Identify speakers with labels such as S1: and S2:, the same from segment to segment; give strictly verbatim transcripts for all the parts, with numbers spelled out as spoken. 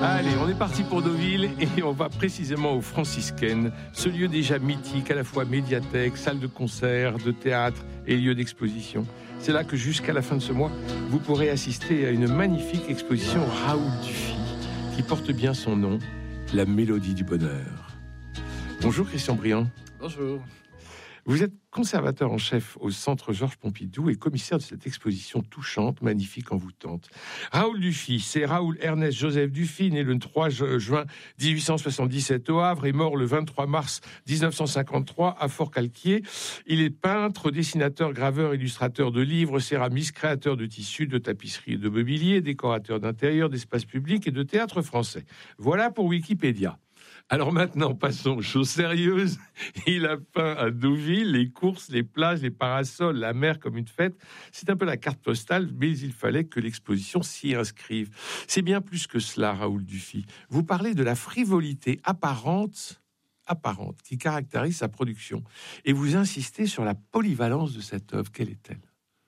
S1: Allez, on est parti pour Deauville et on va précisément aux Franciscaines, ce lieu déjà mythique, à la fois médiathèque, salle de concert, de théâtre et lieu d'exposition. C'est là que jusqu'à la fin de ce mois, vous pourrez assister à une magnifique exposition Raoul Dufy, qui porte bien son nom, La Mélodie du Bonheur. Bonjour Christian Briand.
S2: Bonjour.
S1: Vous êtes conservateur en chef au Centre Georges Pompidou et commissaire de cette exposition touchante, magnifique, envoûtante. Raoul Dufy, c'est Raoul Ernest Joseph Dufy, né le trois juin dix-huit cent soixante-dix-sept au Havre et mort le vingt-trois mars dix-neuf cent cinquante-trois à Fort-Calquier. Il est peintre, dessinateur, graveur, illustrateur de livres, céramiste, créateur de tissus, de tapisseries et de mobilier, décorateur d'intérieur, d'espaces publics et de théâtre français. Voilà pour Wikipédia. Alors maintenant, passons aux choses sérieuses. Il a peint à Deauville les courses, les plages, les parasols, la mer comme une fête. C'est un peu la carte postale, mais il fallait que l'exposition s'y inscrive. C'est bien plus que cela, Raoul Dufy. Vous parlez de la frivolité apparente, apparente qui caractérise sa production. Et vous insistez sur la polyvalence de cette œuvre. Quelle est-elle ?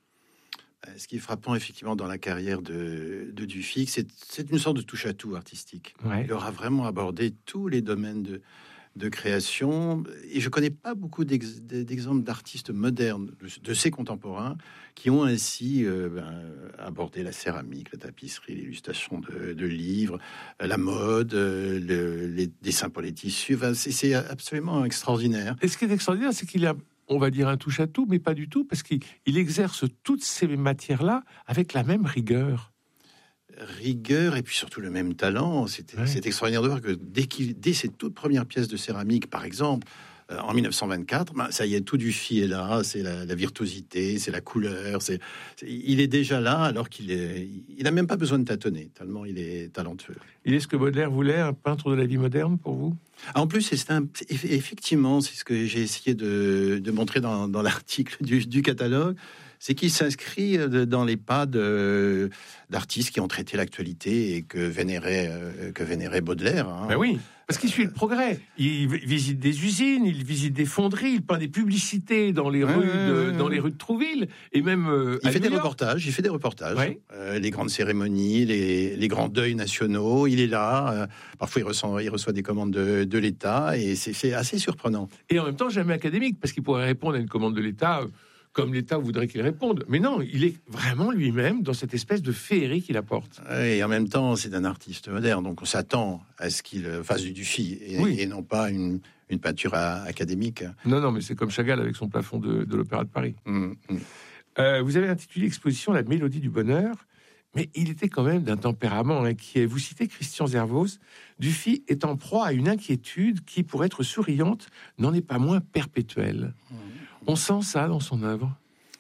S2: Ce qui est frappant, effectivement, dans la carrière de, de Dufy, c'est, c'est une sorte de touche-à-tout artistique. Ouais. Il aura vraiment abordé tous les domaines de, de création. Et je ne connais pas beaucoup d'ex, d'exemples d'artistes modernes, de, de ses contemporains, qui ont ainsi euh, ben, abordé la céramique, la tapisserie, l'illustration de, de livres, la mode, le, les dessins pour les tissus. Enfin, c'est, c'est absolument extraordinaire.
S1: Et ce qui est extraordinaire, c'est qu'il a... on va dire un touche-à-tout, mais pas du tout, parce qu'il il exerce toutes ces matières-là avec la même rigueur.
S2: Rigueur et puis surtout le même talent. C'est, ouais. c'est extraordinaire de voir que dès, qu'il, dès ses toutes premières pièces de céramique, par exemple, euh, en dix-neuf cent vingt-quatre, ben, ça y est, tout Dufy est là, c'est la, la virtuosité, c'est la couleur, c'est, c'est, il est déjà là alors qu'il est, il n'a même pas besoin de tâtonner, tellement il est talentueux.
S1: Il est ce que Baudelaire voulait, un peintre de la vie moderne pour vous ?
S2: En plus, c'est un, effectivement, c'est ce que j'ai essayé de, de montrer dans, dans l'article du, du catalogue, c'est qu'il s'inscrit dans les pas de, d'artistes qui ont traité l'actualité et que vénérait, euh, que vénérait Baudelaire. Hein.
S1: Ben oui, parce qu'il suit le progrès. Il visite des usines, il visite des fonderies, il peint des publicités dans les, ouais, rues, de, ouais, dans les rues de Trouville, et même euh,
S2: il fait
S1: New
S2: des
S1: York.
S2: reportages. Il fait des reportages.
S1: Ouais.
S2: Euh, les grandes cérémonies, les, les grands deuils nationaux. Il est là. Euh, parfois, il reçoit, il reçoit des commandes de, de l'État, et c'est, c'est assez surprenant.
S1: Et en même temps, jamais académique, parce qu'il pourrait répondre à une commande de l'État euh, comme l'État voudrait qu'il réponde. Mais non, il est vraiment lui-même dans cette espèce de féerie qu'il apporte.
S2: Et en même temps, c'est un artiste moderne, donc on s'attend à ce qu'il fasse du Dufy, et, oui. et non pas une, une peinture à, académique.
S1: Non, non, mais c'est comme Chagall avec son plafond de, de l'Opéra de Paris.
S2: Mmh, mmh.
S1: Euh, vous avez intitulé l'exposition « La Mélodie du Bonheur », mais il était quand même d'un tempérament inquiet. Vous citez Christian Zervos, Dufy est en proie à une inquiétude qui, pour être souriante, n'en est pas moins perpétuelle. Mmh. On sent ça dans son œuvre.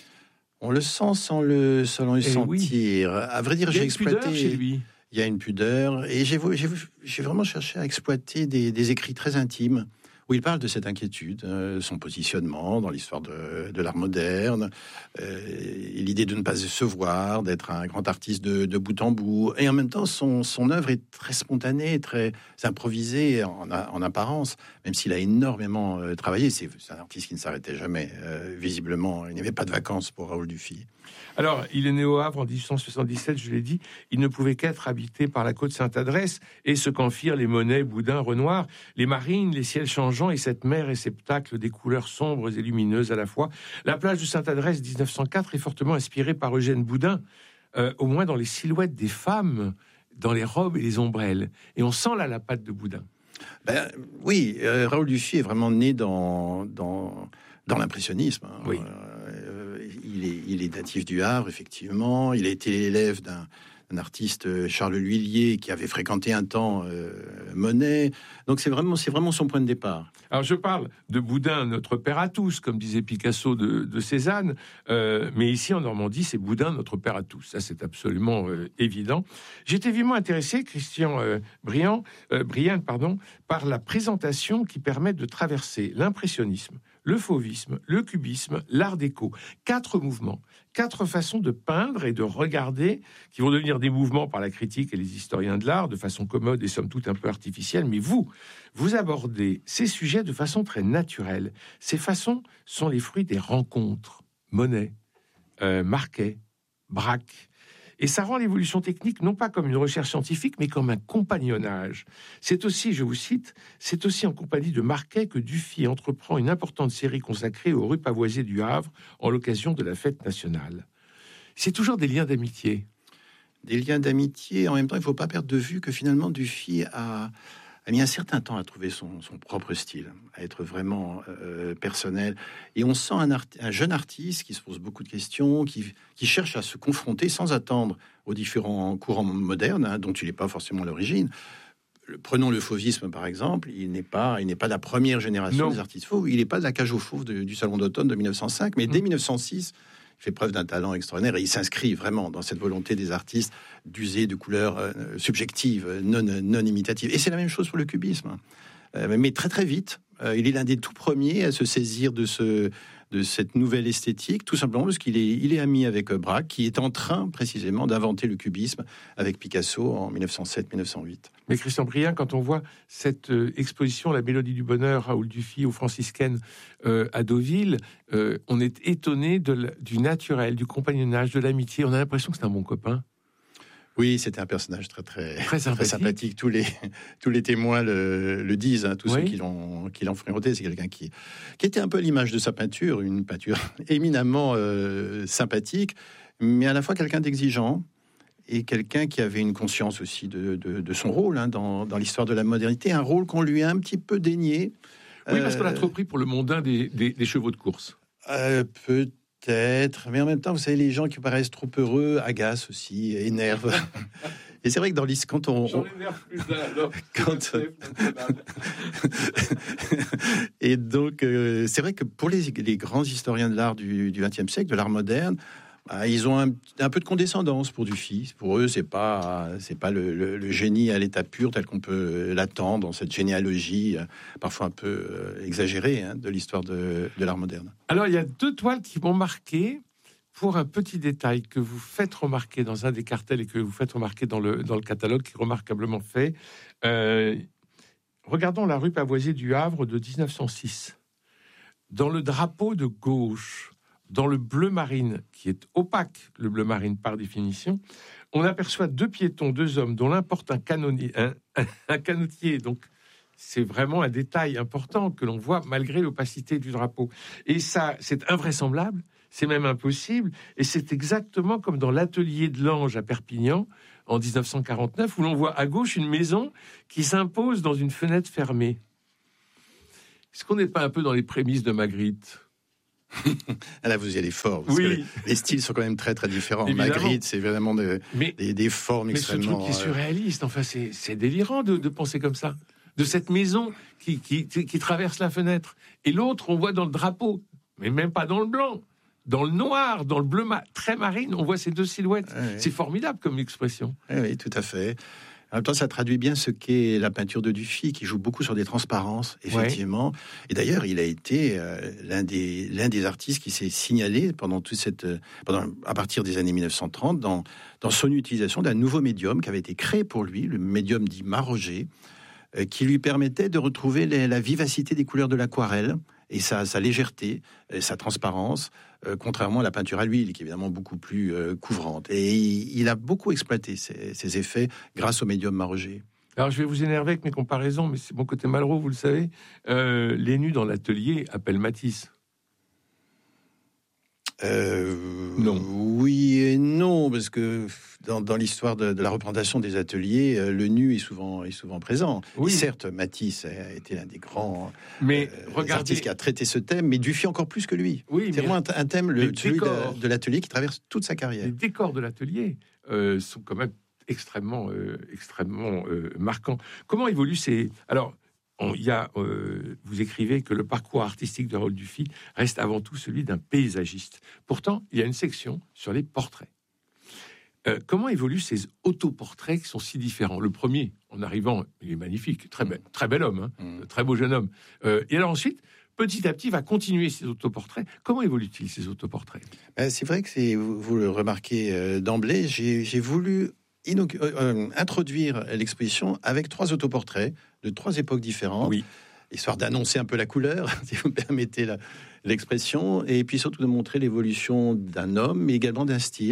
S2: On le sent sans le, sans le sentir.
S1: Oui.
S2: À vrai dire,
S1: il y a
S2: j'ai
S1: une
S2: exploité.
S1: Pudeur chez lui.
S2: Il y a une pudeur, et j'ai, j'ai, j'ai vraiment cherché à exploiter des, des écrits très intimes où il parle de cette inquiétude, euh, son positionnement dans l'histoire de, de l'art moderne, euh, l'idée de ne pas se voir, d'être un grand artiste de, de bout en bout, et en même temps son, son œuvre est très spontanée, très improvisée en, en apparence, même s'il a énormément euh, travaillé. C'est, c'est un artiste qui ne s'arrêtait jamais, euh, visiblement. Il n'y avait pas de vacances pour Raoul Dufy.
S1: Alors, il est né au Havre en dix-huit cent soixante-dix-sept, je l'ai dit. Il ne pouvait qu'être habité par la côte Sainte-Adresse et ce qu'en firent les Monet, Boudin, Renoir, les marines, les ciels changeants et cette mer réceptacle des couleurs sombres et lumineuses à la fois. La plage de Sainte-Adresse dix-neuf cent quatre est fortement inspirée par Eugène Boudin, euh, au moins dans les silhouettes des femmes, dans les robes et les ombrelles. Et on sent là la patte de Boudin.
S2: Ben, oui, euh, Raoul Dufy est vraiment né dans, dans, dans l'impressionnisme. Hein.
S1: Oui.
S2: Euh, il, est, il est natif du Havre, effectivement. Il a été l'élève d'un, d'un artiste, Charles L'Huillier, qui avait fréquenté un temps euh, Monet. Donc c'est vraiment, c'est vraiment son point de départ.
S1: Alors je parle de Boudin, notre père à tous, comme disait Picasso de, de Cézanne. Euh, mais ici en Normandie, c'est Boudin, notre père à tous. Ça, c'est absolument euh, évident. J'étais vivement intéressé, Christian euh, Briand, euh, Briand, pardon, par la présentation qui permet de traverser l'impressionnisme, le fauvisme, le cubisme, l'art déco. Quatre mouvements, quatre façons de peindre et de regarder qui vont devenir des mouvements par la critique et les historiens de l'art de façon commode et somme toute un peu artificielle. Mais vous, vous abordez ces sujets de façon très naturelle. Ces façons sont les fruits des rencontres. Monet, euh, Marquet, Braque. Et ça rend l'évolution technique non pas comme une recherche scientifique, mais comme un compagnonnage. C'est aussi, je vous cite, c'est aussi en compagnie de Marquet que Dufy entreprend une importante série consacrée aux rues pavoisées du Havre en l'occasion de la fête nationale. C'est toujours des liens d'amitié.
S2: Des liens d'amitié. En même temps, il ne faut pas perdre de vue que finalement Dufy a, a mis un certain temps à trouver son, son propre style, à être vraiment euh, personnel. Et on sent un, art, un jeune artiste qui se pose beaucoup de questions, qui, qui cherche à se confronter sans attendre aux différents courants modernes, hein, dont il n'est pas forcément l'origine. Prenons le fauvisme, par exemple. Il n'est pas, il n'est pas de la première génération non. des artistes fauves. Il n'est pas de la cage aux fauves de, du Salon d'automne de mille neuf cent cinq. Mais mmh. dès mille neuf cent six, il fait preuve d'un talent extraordinaire et il s'inscrit vraiment dans cette volonté des artistes d'user de couleurs euh, subjectives, non, non imitatives. Et c'est la même chose pour le cubisme. Euh, mais très très vite, euh, il est l'un des tout premiers à se saisir de ce... de cette nouvelle esthétique, tout simplement parce qu'il est, il est ami avec Braque, qui est en train précisément d'inventer le cubisme avec Picasso en mille neuf cent sept mille neuf cent huit.
S1: Mais Christian Brien, quand on voit cette euh, exposition, La Mélodie du Bonheur, Raoul Dufy aux Franciscaines euh, à Deauville, euh, on est étonné de du naturel, du compagnonnage, de l'amitié. On a l'impression que c'est un bon copain.
S2: Oui, c'était un personnage très très,
S1: très sympathique.
S2: Très sympathique. Tous les tous les témoins le, le disent, hein, tous oui. ceux qui l'ont qui l'ont fréquenté. C'est quelqu'un qui qui était un peu l'image de sa peinture, une peinture éminemment euh, sympathique, mais à la fois quelqu'un d'exigeant et quelqu'un qui avait une conscience aussi de de, de son rôle hein, dans dans l'histoire de la modernité, un rôle qu'on lui a un petit peu dénié.
S1: Oui, parce euh, qu'on l'a trop pris pour le mondain des des, des chevaux de course.
S2: Euh, peut Peut-être, mais en même temps, vous savez, les gens qui paraissent trop heureux agacent aussi, énervent. Et c'est vrai que dans l'histoire, quand on,
S1: J'en énerve plus d'un, alors.
S2: quand et donc, euh, c'est vrai que pour les, les grands historiens de l'art du vingtième siècle, de l'art moderne, bah, ils ont un, un peu de condescendance pour Dufy. Pour eux, c'est pas, c'est pas le, le, le génie à l'état pur tel qu'on peut l'attendre dans cette généalogie euh, parfois un peu euh, exagérée hein, de l'histoire de, de l'art moderne.
S1: Alors, il y a deux toiles qui m'ont marqué pour un petit détail que vous faites remarquer dans un des cartels et que vous faites remarquer dans le, dans le catalogue, qui est remarquablement fait. Euh, regardons la rue pavoisée du Havre de dix-neuf cent six. Dans le drapeau de gauche, dans le bleu marine, qui est opaque, le bleu marine par définition, on aperçoit deux piétons, deux hommes, dont l'un porte un, canonnier, un, un, un canotier. Donc, c'est vraiment un détail important que l'on voit malgré l'opacité du drapeau. Et ça, c'est invraisemblable, c'est même impossible. Et c'est exactement comme dans l'atelier de l'Ange à Perpignan, en dix-neuf cent quarante-neuf, où l'on voit à gauche une maison qui s'impose dans une fenêtre fermée. Est-ce qu'on n'est pas un peu dans les prémices de Magritte ?
S2: Là, vous y allez fort. Parce
S1: oui.
S2: que les styles sont quand même très très différents.
S1: Évidemment.
S2: Magritte, c'est vraiment de,
S1: mais,
S2: des, des formes
S1: mais
S2: extrêmement.
S1: Mais ce truc qui est surréaliste. Enfin, c'est, c'est délirant de, de penser comme ça. De cette maison qui, qui, qui traverse la fenêtre. Et l'autre, on voit dans le drapeau, mais même pas dans le blanc, dans le noir, dans le bleu ma- très marine, on voit ces deux silhouettes. Oui, c'est formidable comme expression.
S2: Oui, oui, tout à fait. En même temps, ça traduit bien ce qu'est la peinture de Dufy, qui joue beaucoup sur des transparences, effectivement. Ouais. Et d'ailleurs, il a été euh, l'un des l'un des artistes qui s'est signalé pendant toute cette, pendant à partir des années mille neuf cent trente, dans dans son utilisation d'un nouveau médium qui avait été créé pour lui, le médium dit Maroger, euh, qui lui permettait de retrouver les, la vivacité des couleurs de l'aquarelle et sa, sa légèreté, sa transparence, euh, contrairement à la peinture à l'huile, qui est évidemment beaucoup plus euh, couvrante. Et il, il a beaucoup exploité ces, ces effets grâce au médium Maroger.
S1: Alors, je vais vous énerver avec mes comparaisons, mais c'est mon côté Malraux, vous le savez. Euh, les nus dans l'atelier appellent Matisse.
S2: Euh,
S1: non.
S2: Oui et non, parce que dans, dans l'histoire de, de la représentation des ateliers, euh, le nu est souvent, est souvent présent. Oui. Et certes, Matisse a été l'un des grands
S1: mais
S2: euh,
S1: regardez...
S2: artistes qui a traité ce thème, mais Dufy encore plus que lui.
S1: Oui,
S2: c'est vraiment un, un thème, le, celui
S1: décors,
S2: de, de l'atelier, qui traverse toute sa carrière.
S1: Les décors de l'atelier euh, sont quand même extrêmement, euh, extrêmement euh, marquants. Comment évoluent ces... Alors, il y a, euh, vous écrivez que le parcours artistique de Raoul Dufy reste avant tout celui d'un paysagiste. Pourtant, il y a une section sur les portraits. Euh, comment évoluent ces autoportraits qui sont si différents ? Le premier, en arrivant, il est magnifique, très bel, très bel homme, hein, mmh. très beau jeune homme. Euh, et alors ensuite, petit à petit, va continuer ces autoportraits. Comment évoluent-ils, ces autoportraits ?
S2: Ben, c'est vrai que c'est, vous, vous le remarquez euh, d'emblée, j'ai, j'ai voulu... Inoc- euh, introduire l'exposition avec trois autoportraits de trois époques différentes,
S1: oui.
S2: histoire d'annoncer un peu la couleur, si vous me permettez la, l'expression, et puis surtout de montrer l'évolution d'un homme, mais également d'un style. Et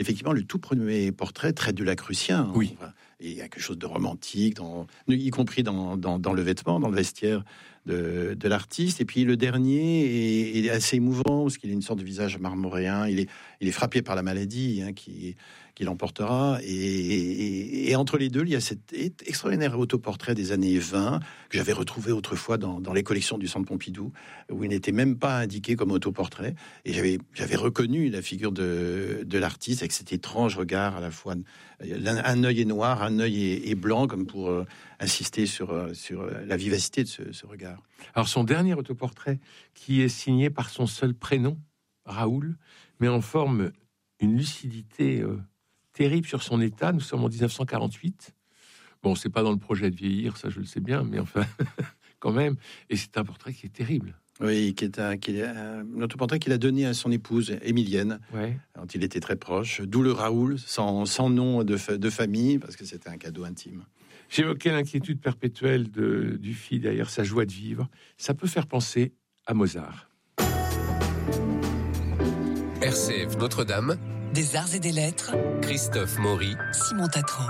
S2: effectivement, le tout premier portrait traite de Lacrutien.
S1: Oui.
S2: Enfin, et il y a quelque chose de romantique, dans, y compris dans, dans, dans le vêtement, dans le vestiaire de, de l'artiste. Et puis le dernier est, est assez émouvant, parce qu'il a une sorte de visage marmoréen. Il est, il est frappé par la maladie hein, qui, qui l'emportera. Et, et, et entre les deux, il y a cet extraordinaire autoportrait des années vingt, que j'avais retrouvé autrefois dans, dans les collections du Centre Pompidou, où il n'était même pas indiqué comme autoportrait. Et j'avais, j'avais reconnu la figure de, de l'artiste, avec cet étrange regard à la fois... Un œil est noir, un œil est, est blanc, comme pour euh, insister sur, euh, sur la vivacité de ce, ce regard.
S1: Alors son dernier autoportrait, qui est signé par son seul prénom, Raoul, met en forme une lucidité euh, terrible sur son état. Nous sommes en dix-neuf cent quarante-huit. Bon, c'est pas dans le projet de vieillir, ça je le sais bien, mais enfin, quand même. Et c'est un portrait qui est terrible.
S2: Oui, qui est un, qui est un autoportrait qu'il a donné à son épouse, Émilienne,
S1: ouais.
S2: dont il était très proche. D'où le Raoul, sans, sans nom de, fa- de famille, parce que c'était un cadeau intime.
S1: J'évoquais l'inquiétude perpétuelle de, du fils derrière sa joie de vivre. Ça peut faire penser à Mozart.
S3: R C F Notre-Dame,
S4: des arts et des lettres,
S3: Christophe Maury,
S4: Simon Tatran.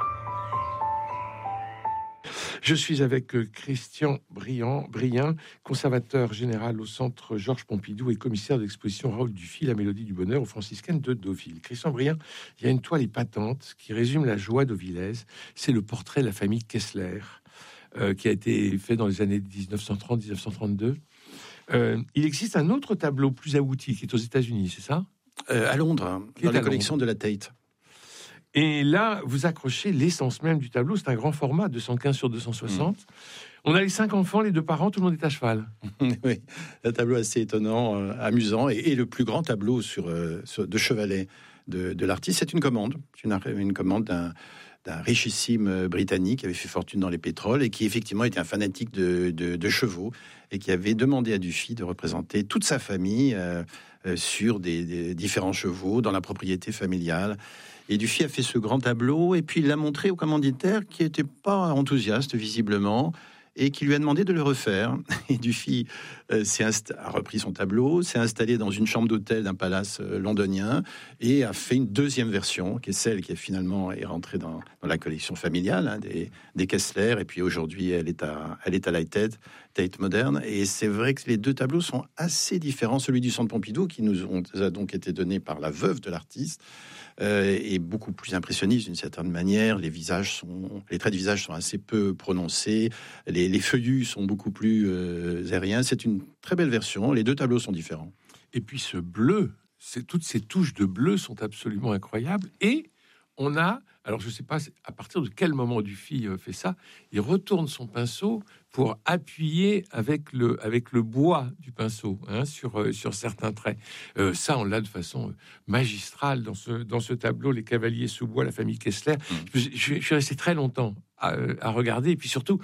S1: Je suis avec Christian Briand, Brien, conservateur général au Centre Georges Pompidou et commissaire de l'exposition Raoul Dufy, la mélodie du bonheur aux franciscaines de Deauville. Christian Briand, il y a une toile épatante qui résume la joie d'Auvillaise. C'est le portrait de la famille Kessler, euh, qui a été fait dans les années dix-neuf cent trente à dix-neuf cent trente-deux. Euh, il existe un autre tableau plus abouti qui est aux États-Unis, c'est ça ?
S2: euh, À Londres, hein, dans la collection de la Tate.
S1: Et là, vous accrochez l'essence même du tableau. C'est un grand format, deux cent quinze sur deux cent soixante. Mmh. On a les cinq enfants, les deux parents, tout le monde est à cheval.
S2: Oui, un tableau assez étonnant, euh, amusant, et, et le plus grand tableau sur, euh, sur, de chevalet de, de l'artiste. C'est une commande, c'est une, une commande d'un, d'un richissime Britannique qui avait fait fortune dans les pétroles et qui effectivement était un fanatique de, de, de chevaux et qui avait demandé à Dufy de représenter toute sa famille euh, euh, sur des, des différents chevaux dans la propriété familiale. Et Dufy a fait ce grand tableau et puis il l'a montré au commanditaire qui n'était pas enthousiaste visiblement et qui lui a demandé de le refaire. Et Dufy euh, s'est insta- a repris son tableau, s'est installé dans une chambre d'hôtel d'un palace euh, londonien et a fait une deuxième version qui est celle qui est finalement est rentrée dans, dans la collection familiale hein, des, des Kessler. Et puis aujourd'hui, elle est à, elle est à la Tate, Tate moderne. Et c'est vrai que les deux tableaux sont assez différents. Celui du Centre Pompidou qui nous ont, a donc été donné par la veuve de l'artiste. Euh, est beaucoup plus impressionniste d'une certaine manière. Les visages sont, les traits de visage sont assez peu prononcés. Les, les feuillus sont beaucoup plus euh, aériens. C'est une très belle version. Les deux tableaux sont différents.
S1: Et puis ce bleu, c'est, toutes ces touches de bleu sont absolument incroyables. Et on a, alors je ne sais pas à partir de quel moment Dufy fait ça, il retourne son pinceau pour appuyer avec le, avec le bois du pinceau hein, sur, euh, sur certains traits. Euh, ça, on l'a de façon magistrale dans ce, dans ce tableau, Les Cavaliers sous bois, la famille Kessler. Mmh. Je, je, je suis resté très longtemps à, à regarder, et puis surtout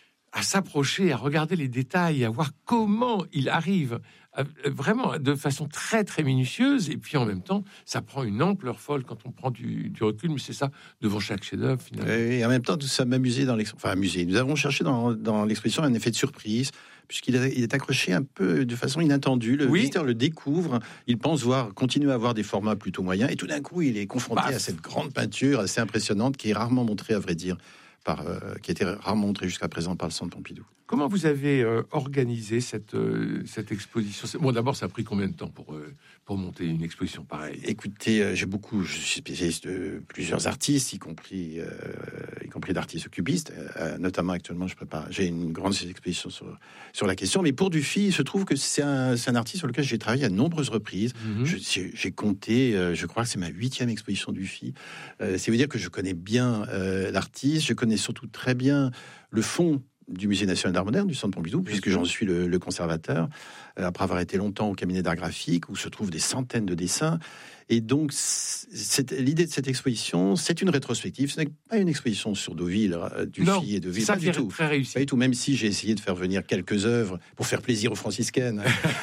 S1: à s'approcher, à regarder les détails, à voir comment il arrive, à, vraiment de façon très très minutieuse, et puis en même temps, ça prend une ampleur folle quand on prend du, du recul, mais c'est ça, devant chaque chef-d'œuvre, finalement.
S2: Et en même temps, ça m'amusait dans l'exposition, enfin amusé. Nous avons cherché dans, dans l'exposition un effet de surprise, puisqu'il est, il est accroché un peu de façon inattendue. Le oui. visiteur le découvre, il pense voir, continuer à avoir des formats plutôt moyens, et tout d'un coup, il est confronté Baf. à cette grande peinture assez impressionnante, qui est rarement montrée, à vrai dire, Par, euh, qui a été rarement montré jusqu'à présent par le Centre Pompidou.
S1: Comment vous avez euh, organisé cette, euh, cette exposition ? Bon, d'abord, ça a pris combien de temps pour, euh, pour monter une exposition pareille ?
S2: Écoutez, euh, j'ai beaucoup, je suis spécialiste de plusieurs artistes, y compris, euh, y compris d'artistes cubistes. Euh, notamment, actuellement, je prépare, j'ai une grande exposition sur, sur la question. Mais pour Dufy, il se trouve que c'est un, c'est un artiste sur lequel j'ai travaillé à de nombreuses reprises. Mm-hmm. Je, j'ai, j'ai compté, euh, je crois que c'est ma huitième exposition Dufy. Euh, ça veut dire que je connais bien euh, l'artiste, je connais surtout très bien le fond du Musée national d'art moderne, du Centre Pompidou, puisque j'en suis le, le conservateur, après avoir été longtemps au cabinet d'art graphique, où se trouvent des centaines de dessins. Et donc, c'est, l'idée de cette exposition, c'est une rétrospective. Ce n'est pas une exposition sur Deauville, Dufy et Deauville.
S1: Ça
S2: pas du tout.
S1: Très réussi.
S2: Pas du tout, même si j'ai essayé de faire venir quelques œuvres pour faire plaisir aux franciscaines.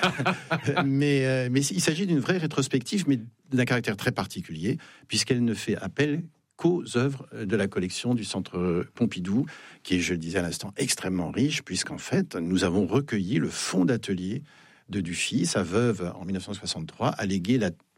S2: mais, euh, mais il s'agit d'une vraie rétrospective, mais d'un caractère très particulier, puisqu'elle ne fait appel qu'aux œuvres de la collection du Centre Pompidou, qui est, je le disais à l'instant, extrêmement riche, puisqu'en fait, nous avons recueilli le fonds d'atelier de Dufy. Sa veuve, en dix-neuf cent soixante-trois, a légué la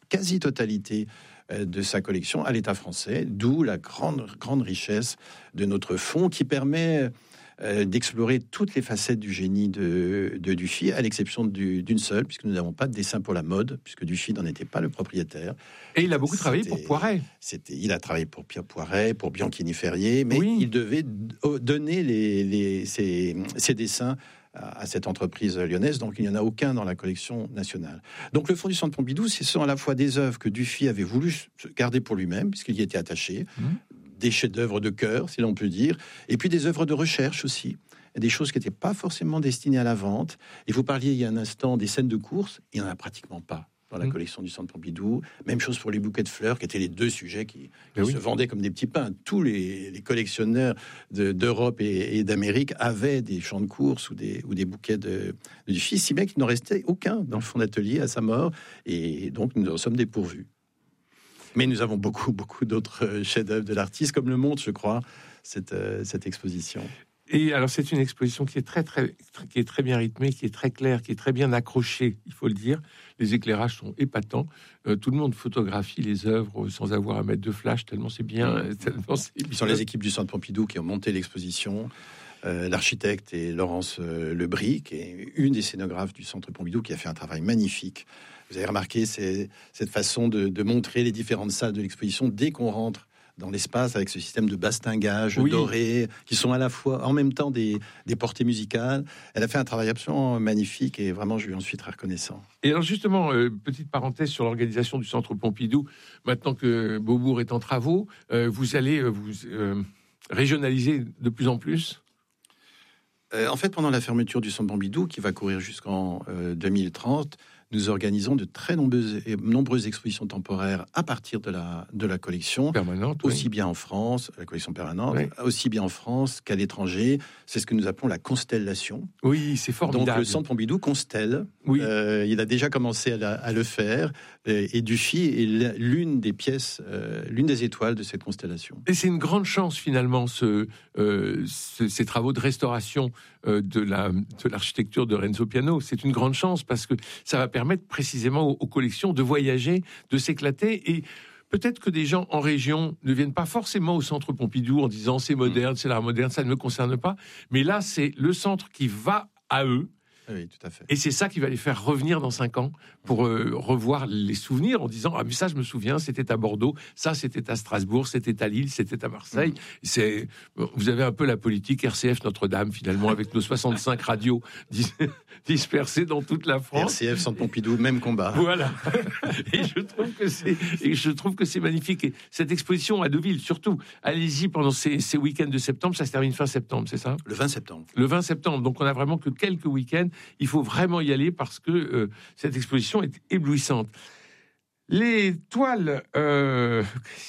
S2: quasi-totalité de sa collection à l'État français, d'où la grande, grande richesse de notre fonds qui permet euh, d'explorer toutes les facettes du génie de, de Dufy, à l'exception du, d'une seule, puisque nous n'avons pas de dessin pour la mode, puisque Dufy n'en était pas le propriétaire.
S1: Et il a beaucoup travaillé
S2: C'était,
S1: pour Poiret.
S2: C'était, il a travaillé pour Pierre Poiret, pour Bianchini-Ferrier, mais
S1: Oui.
S2: il devait donner les, les, ses, ses dessins à cette entreprise lyonnaise, donc il n'y en a aucun dans la collection nationale. Donc le Fonds du Centre Pompidou, ce sont à la fois des œuvres que Dufy avait voulu garder pour lui-même, puisqu'il y était attaché, mmh. des chefs-d'œuvre de cœur, si l'on peut dire, et puis des œuvres de recherche aussi, des choses qui n'étaient pas forcément destinées à la vente. Et vous parliez il y a un instant des scènes de course, il n'y en a pratiquement pas dans la mmh. collection du Centre Pompidou. Même chose pour les bouquets de fleurs, qui étaient les deux sujets qui, qui oui. se vendaient comme des petits pains. Tous les, les collectionneurs de, d'Europe et, et d'Amérique avaient des champs de course ou des, ou des bouquets de, de Dufy, si bien qu'il n'en restait aucun dans le fonds d'atelier à sa mort, et donc nous en sommes dépourvus. Mais nous avons beaucoup, beaucoup d'autres chefs-d'œuvre de l'artiste, comme le montre, je crois, cette, euh, cette exposition.
S1: Et alors, c'est une exposition qui est très, très, très, qui est très bien rythmée, qui est très claire, qui est très bien accrochée, il faut le dire. Les éclairages sont épatants. Euh, tout le monde photographie les œuvres sans avoir à mettre de flash, tellement c'est bien. Mmh. Tellement c'est bien.
S2: Ce sont les équipes du Centre Pompidou qui ont monté l'exposition. Euh, l'architecte est Laurence euh, Lebris, qui est une des scénographes du Centre Pompidou, qui a fait un travail magnifique. Vous avez remarqué c'est, cette façon de, de montrer les différentes salles de l'exposition dès qu'on rentre dans l'espace, avec ce système de bastingage oui. doré, qui sont à la fois, en même temps, des, des portées musicales. Elle a fait un travail absolument magnifique, et vraiment, je lui en suis très reconnaissant.
S1: Et alors, justement, euh, petite parenthèse sur l'organisation du Centre Pompidou. Maintenant que Beaubourg est en travaux, euh, vous allez euh, vous euh, régionaliser de plus en plus ?
S2: euh, En fait, pendant la fermeture du Centre Pompidou, qui va courir jusqu'en euh, deux mille trente, nous organisons de très nombreuses, nombreuses expositions temporaires à partir de la, de la collection
S1: permanente,
S2: aussi
S1: oui.
S2: bien en France, la collection permanente,
S1: oui.
S2: aussi bien en France qu'à l'étranger. C'est ce que nous appelons la constellation.
S1: Oui, c'est formidable.
S2: Donc le Centre Pompidou constelle.
S1: Oui.
S2: Euh, il a déjà commencé à, la, à le faire. Et, et Dufy est l'une des pièces, euh, l'une des étoiles de cette constellation.
S1: Et c'est une grande chance finalement, ce, euh, ce, ces travaux de restauration euh, de, la, de l'architecture de Renzo Piano. C'est une grande chance parce que ça va permettre précisément aux, aux collections de voyager, de s'éclater. Et peut-être que des gens en région ne viennent pas forcément au Centre Pompidou en disant c'est moderne, c'est l'art moderne, ça ne me concerne pas. Mais là, c'est le centre qui va à eux.
S2: Oui, tout à fait.
S1: Et c'est ça qui va les faire revenir dans cinq ans pour euh, revoir les souvenirs en disant ah mais ça je me souviens, c'était à Bordeaux, ça c'était à Strasbourg, c'était à Lille, c'était à Marseille. Mmh. C'est vous avez un peu la politique R C F Notre-Dame finalement avec nos soixante-cinq radios dis- dispersées dans toute la France.
S2: R C F Centre Pompidou, même combat.
S1: Voilà. Et je trouve que c'est et je trouve que c'est magnifique. Et cette exposition à Deauville surtout, allez-y pendant ces, ces week-ends de septembre, ça se termine fin septembre, c'est ça ?
S2: Le vingt septembre.
S1: Le vingt septembre. Donc on a vraiment que quelques week-ends. Il faut vraiment y aller parce que euh, cette exposition est éblouissante. Les toiles, euh,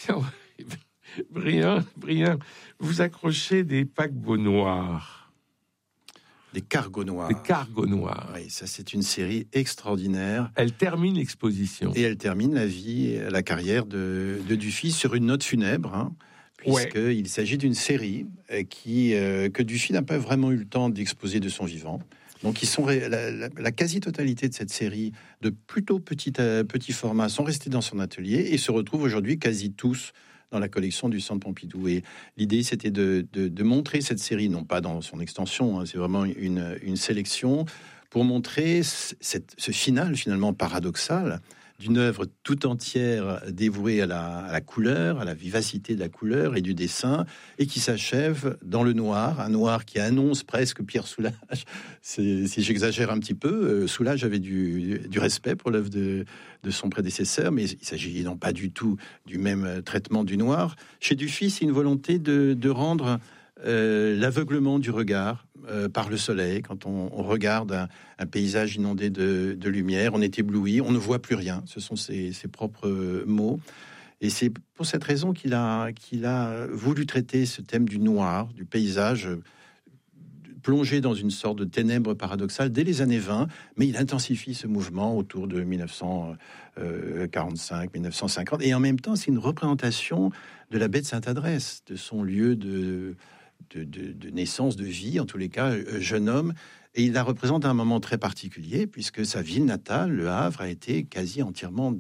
S1: Brien, Brien, vous accrochez des paquebots noirs.
S2: Des cargos noirs.
S1: Des cargos noirs.
S2: Oui, ça c'est une série extraordinaire.
S1: Elle termine l'exposition.
S2: Et elle termine la vie, la carrière de, de Dufy sur une note funèbre, hein, puisqu'il ouais. s'agit d'une série qui, euh, que Dufy n'a pas vraiment eu le temps d'exposer de son vivant. Donc, ils sont la, la, la quasi-totalité de cette série de plutôt petit, euh, petit format sont restés dans son atelier et se retrouvent aujourd'hui quasi tous dans la collection du Centre Pompidou. Et l'idée, c'était de, de, de montrer cette série, non pas dans son extension, hein, c'est vraiment une, une sélection pour montrer cette, ce final finalement paradoxal d'une œuvre tout entière dévouée à la, à la couleur, à la vivacité de la couleur et du dessin, et qui s'achève dans le noir, un noir qui annonce presque Pierre Soulages. C'est, si j'exagère un petit peu, euh, Soulages avait du, du respect pour l'œuvre de, de son prédécesseur, mais il s'agit non pas du tout du même traitement du noir. Chez Dufy, c'est une volonté de, de rendre Euh, l'aveuglement du regard euh, par le soleil. Quand on, on regarde un, un paysage inondé de, de lumière, on est ébloui, on ne voit plus rien. Ce sont ses, ses propres mots. Et c'est pour cette raison qu'il a, qu'il a voulu traiter ce thème du noir, du paysage, euh, plongé dans une sorte de ténèbres paradoxales dès les années vingt, mais il intensifie ce mouvement autour de dix-neuf cent quarante-cinq dix-neuf cent cinquante. Et en même temps, c'est une représentation de la baie de Sainte-Adresse, de son lieu de... De, de, de naissance, de vie, en tous les cas, euh, jeune homme. Et il la représente à un moment très particulier, puisque sa ville natale, Le Havre, a été quasi entièrement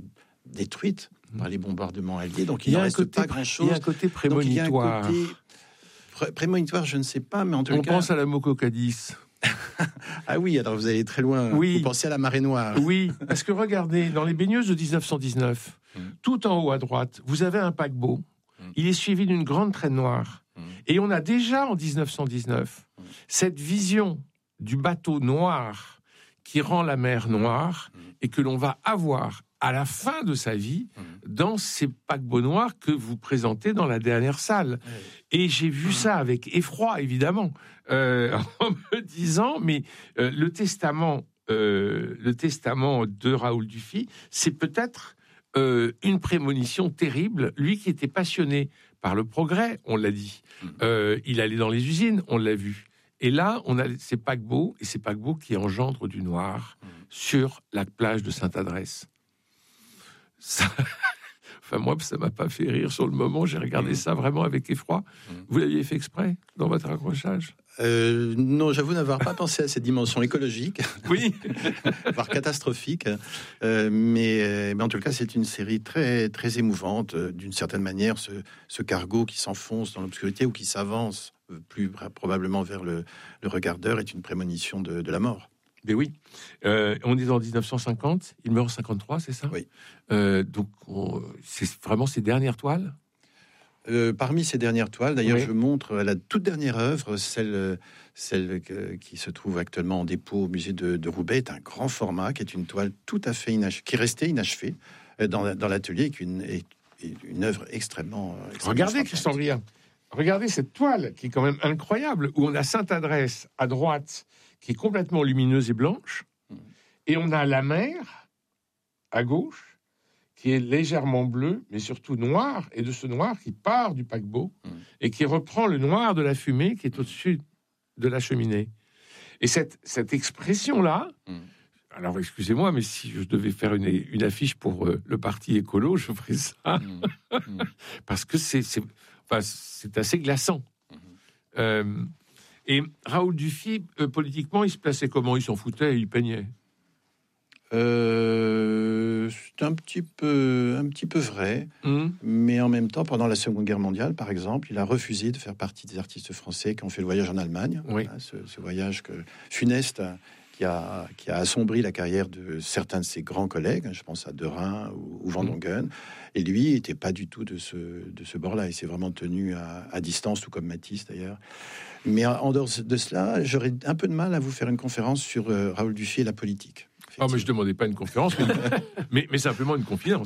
S2: détruites par les bombardements alliés. Donc il
S1: Il y a
S2: n'en
S1: un
S2: reste
S1: côté
S2: pas
S1: pré-
S2: grand-chose.
S1: il y a un côté
S2: Donc, il y a un
S1: prémonitoire.
S2: côté pré- prémonitoire, je ne sais pas, mais en tout
S1: On
S2: cas...
S1: pense à la Mococadis.
S2: Ah oui, alors vous allez très loin.
S1: Oui.
S2: Vous pensez à la marée noire.
S1: Oui, parce que regardez, dans les baigneuses de dix-neuf cent dix-neuf,
S2: Mm.
S1: tout en haut à droite, vous avez un paquebot.
S2: Mm.
S1: Il est suivi d'une grande traîne noire.
S2: Mm.
S1: Et on a déjà, en dix-neuf cent dix-neuf,
S2: Mm.
S1: cette vision du bateau noir qui rend la mer noire
S2: Mm.
S1: et que l'on va avoir à la fin de sa vie
S2: Mm.
S1: dans ces paquebots noirs que vous présentez dans la dernière salle.
S2: Ouais.
S1: Et j'ai vu ça avec effroi, évidemment, euh, en me disant, mais euh, le testament, euh, le testament de Raoul Dufy, c'est peut-être euh, une prémonition terrible. Lui qui était passionné par le progrès, on l'a dit, euh, il allait dans les usines, on l'a vu. Et là, on a ces paquebots, et ces paquebots qui engendrent du noir sur la plage de Sainte-Adresse. Ça... Enfin, moi, ça m'a pas fait rire sur le moment. J'ai regardé ça vraiment avec effroi. Vous l'aviez fait exprès dans votre accrochage?
S2: Euh, non, j'avoue n'avoir pas pensé à cette dimension écologique,
S1: Oui.
S2: voire catastrophique. Euh, mais, mais en tout cas, c'est une série très, très émouvante. Euh, D'une certaine manière, ce, ce cargo qui s'enfonce dans l'obscurité ou qui s'avance euh, plus probablement vers le, le regardeur est une prémonition de, de la mort.
S1: Mais oui. Euh, on est en dix-neuf cent cinquante. Il meurt en cinquante-trois, c'est ça?
S2: Oui.
S1: Euh, donc, on... c'est vraiment ses dernières toiles?
S2: Euh, parmi ces dernières toiles, d'ailleurs,
S1: Oui.
S2: je montre la toute dernière œuvre, celle, celle que- qui se trouve actuellement en dépôt au musée de, de Roubaix, est un grand format, qui est une toile tout à fait inachevée, qui est restée inachevée euh, dans, la- dans l'atelier, et qui est une, est- est une œuvre extrêmement. euh, extrêmement
S1: Regardez,
S2: frappante.
S1: Christian Briand. Regardez cette toile qui est quand même incroyable, où on a Sainte-Adresse à droite, qui est complètement lumineuse et blanche, et on a la mer à gauche, qui est légèrement bleue, mais surtout noire, et de ce noir qui part du paquebot,
S2: Mm.
S1: et qui reprend le noir de la fumée qui est au-dessus de la cheminée. Et cette, cette expression-là,
S2: Mm.
S1: alors excusez-moi, mais si je devais faire une, une affiche pour euh, le parti écolo, je ferais ça,
S2: Mm. Mm.
S1: parce que c'est, c'est, enfin, c'est assez glaçant. Euh, et Raoul Dufy, euh, politiquement, il se plaçait comment? Il s'en foutait, il peignait.
S2: Euh, c'est un petit peu, un petit peu vrai,
S1: Hum.
S2: mais en même temps, pendant la Seconde Guerre mondiale, par exemple, il a refusé de faire partie des artistes français qui ont fait le voyage en Allemagne.
S1: Oui.
S2: Hein, ce, ce voyage que, funeste qui a, qui a assombri la carrière de certains de ses grands collègues. Je pense à Derain ou, ou Van Dongen. Et lui n'était pas du tout de ce, de ce bord-là. Il s'est vraiment tenu à, à distance, tout comme Matisse d'ailleurs. Mais en dehors de cela, j'aurais un peu de mal à vous faire une conférence sur euh, Raoul Dufy et la politique.
S1: Ah, mais je demandais pas une conférence, mais, mais, mais simplement une confidence.